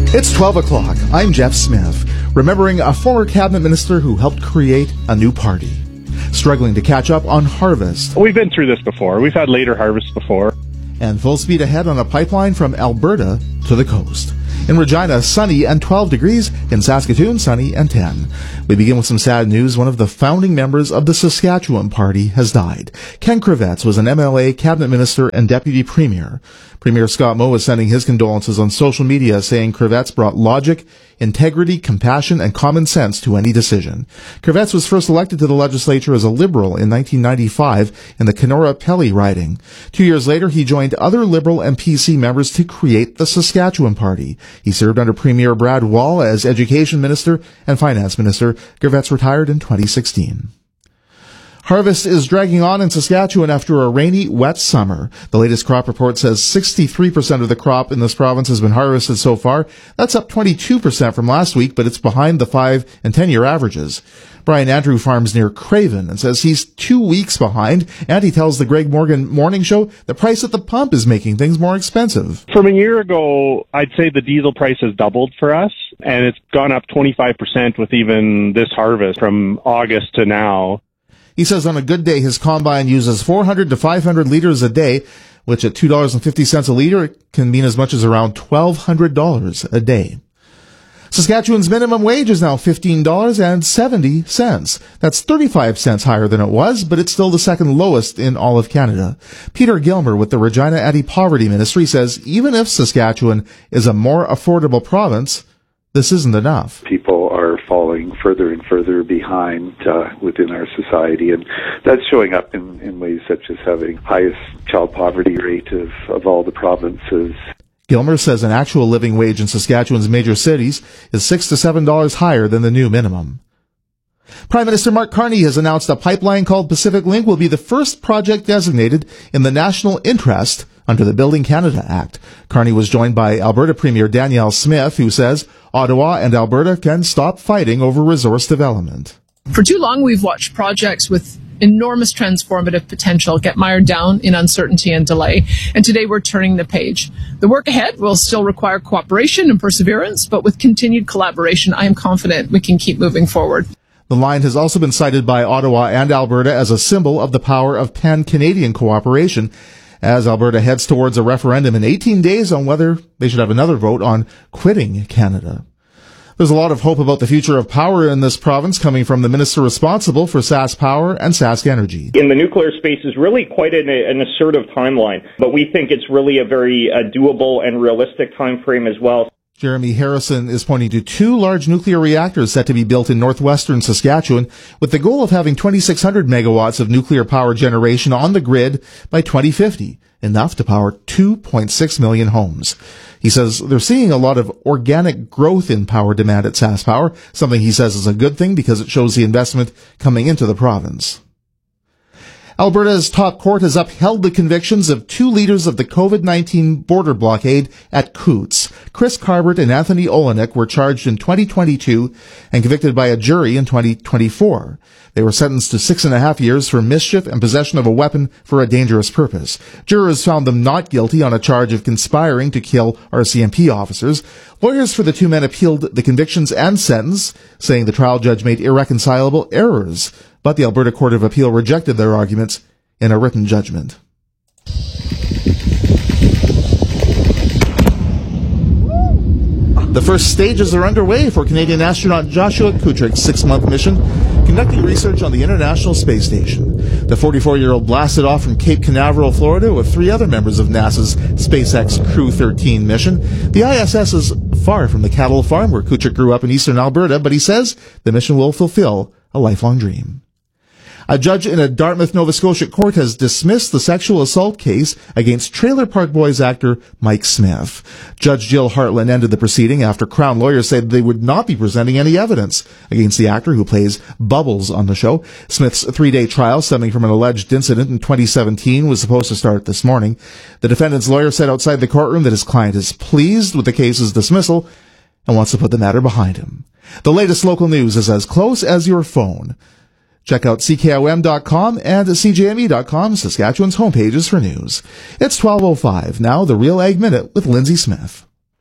It's 12 o'clock. I'm Jeff Smith, remembering a former cabinet minister who helped create a new party. Struggling to catch up on harvest. We've been through this before. We've had later harvests before. And full speed ahead on a pipeline from Alberta to the coast. In Regina, sunny and 12 degrees. In Saskatoon, sunny and 10. We begin with some sad news. One of the founding members of the Saskatchewan Party has died. Ken Kravets was an MLA, cabinet minister, and deputy premier. Premier Scott Moe is sending his condolences on social media, saying Kravets brought logic, integrity, compassion, and common sense to any decision. Kravets was first elected to the legislature as a Liberal in 1995 in the Kenora-Pelly riding. 2 years later, he joined other Liberal and PC members to create the Saskatchewan Party. He served under Premier Brad Wall as Education Minister and Finance Minister. Kravets retired in 2016. Harvest is dragging on in Saskatchewan after a rainy, wet summer. The latest crop report says 63% of the crop in this province has been harvested so far. That's up 22% from last week, but it's behind the 5- and 10-year averages. Brian Andrew farms near Craven and says he's 2 weeks behind, and he tells the Greg Morgan Morning Show the price at the pump is making things more expensive. From a year ago, I'd say the diesel price has doubled for us, and it's gone up 25% with even this harvest from August to now. He says on a good day, his combine uses 400 to 500 liters a day, which at $2.50 a liter can mean as much as around $1,200 a day. Saskatchewan's minimum wage is now $15.70. That's 35 cents higher than it was, but it's still the second lowest in all of Canada. Peter Gilmer with the Regina Anti-Poverty Ministry says even if Saskatchewan is a more affordable province, this isn't enough. People are falling further and further behind within our society, and that's showing up in ways such as having highest child poverty rate of all the provinces. Gilmer says an actual living wage in Saskatchewan's major cities is $6 to $7 higher than the new minimum. Prime Minister Mark Carney has announced a pipeline called Pacific Link will be the first project designated in the national interest under the Building Canada Act. Carney was joined by Alberta Premier Danielle Smith, who says Ottawa and Alberta can stop fighting over resource development. For too long, we've watched projects with enormous transformative potential get mired down in uncertainty and delay. And today we're turning the page. The work ahead will still require cooperation and perseverance, but with continued collaboration, I am confident we can keep moving forward. The line has also been cited by Ottawa and Alberta as a symbol of the power of pan-Canadian cooperation as Alberta heads towards a referendum in 18 days on whether they should have another vote on quitting Canada. There's a lot of hope about the future of power in this province coming from the minister responsible for SaskPower and Sask Energy. In the nuclear space is really quite an assertive timeline, but we think it's really a very doable and realistic time frame as well. Jeremy Harrison is pointing to 2 large nuclear reactors set to be built in northwestern Saskatchewan with the goal of having 2,600 megawatts of nuclear power generation on the grid by 2050, enough to power 2.6 million homes. He says they're seeing a lot of organic growth in power demand at SaskPower, something he says is a good thing because it shows the investment coming into the province. Alberta's top court has upheld the convictions of 2 leaders of the COVID-19 border blockade at Coutts. Chris Carbert and Anthony Olenek were charged in 2022 and convicted by a jury in 2024. They were sentenced to 6.5 years for mischief and possession of a weapon for a dangerous purpose. Jurors found them not guilty on a charge of conspiring to kill RCMP officers. Lawyers for the 2 men appealed the convictions and sentence, saying the trial judge made irreconcilable errors. But the Alberta Court of Appeal rejected their arguments in a written judgment. The first stages are underway for Canadian astronaut Joshua Kutrick's 6-month mission, conducting research on the International Space Station. The 44-year-old blasted off from Cape Canaveral, Florida, with 3 other members of NASA's SpaceX Crew 13 mission. The ISS is far from the cattle farm where Kutrick grew up in eastern Alberta, but he says the mission will fulfill a lifelong dream. A judge in a Dartmouth, Nova Scotia court has dismissed the sexual assault case against Trailer Park Boys actor Mike Smith. Judge Jill Hartland ended the proceeding after Crown lawyers said they would not be presenting any evidence against the actor who plays Bubbles on the show. Smith's 3-day trial stemming from an alleged incident in 2017 was supposed to start this morning. The defendant's lawyer said outside the courtroom that his client is pleased with the case's dismissal and wants to put the matter behind him. The latest local news is as close as your phone. Check out CKOM.com and CJME.com, Saskatchewan's homepages for news. It's 12:05. Now, the Real Ag Minute with Lindsay Smith.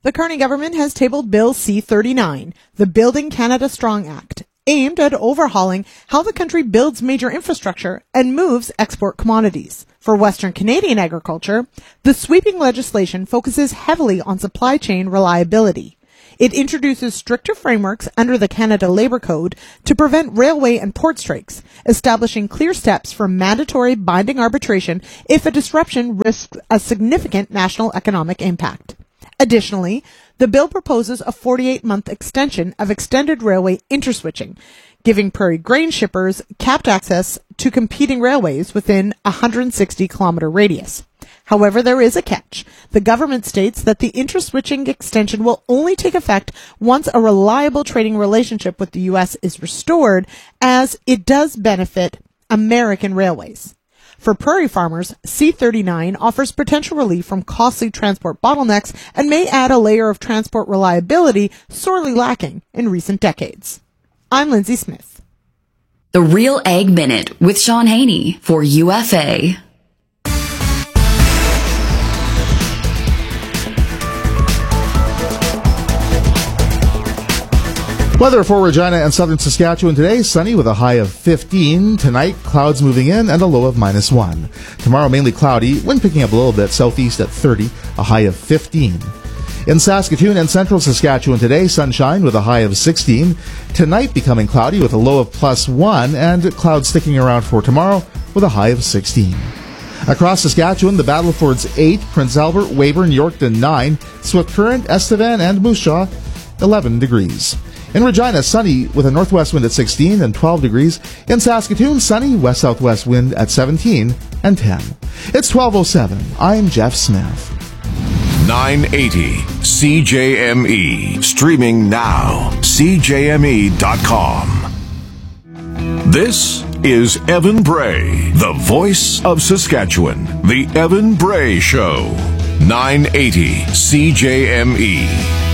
The Carney government has tabled Bill C-39, the Building Canada Strong Act, aimed at overhauling how the country builds major infrastructure and moves export commodities. For Western Canadian agriculture, the sweeping legislation focuses heavily on supply chain reliability. It introduces stricter frameworks under the Canada Labour Code to prevent railway and port strikes, establishing clear steps for mandatory binding arbitration if a disruption risks a significant national economic impact. Additionally, the bill proposes a 48-month extension of extended railway interswitching, giving prairie grain shippers capped access to competing railways within a 160-kilometer radius. However, there is a catch. The government states that the interswitching extension will only take effect once a reliable trading relationship with the U.S. is restored, as it does benefit American railways. For prairie farmers, C-39 offers potential relief from costly transport bottlenecks and may add a layer of transport reliability sorely lacking in recent decades. I'm Lindsay Smith. The Real Ag Minute with Sean Haney for UFA. Weather for Regina and southern Saskatchewan today, sunny with a high of 15. Tonight, clouds moving in and a low of -1. Tomorrow, mainly cloudy, wind picking up a little bit, southeast at 30, a high of 15. In Saskatoon and central Saskatchewan today, sunshine with a high of 16. Tonight, becoming cloudy with a low of +1, and clouds sticking around for tomorrow with a high of 16. Across Saskatchewan, the Battlefords 8, Prince Albert, Weyburn, Yorkton 9, Swift Current, Estevan, and Moose Jaw 11 degrees. In Regina, sunny with a northwest wind at 16 and 12 degrees. In Saskatoon, sunny west-southwest wind at 17 and 10. It's 12:07. I'm Jeff Smith. 980 CJME. Streaming now. CJME.com. This is Evan Bray, the voice of Saskatchewan. The Evan Bray Show. 980 CJME.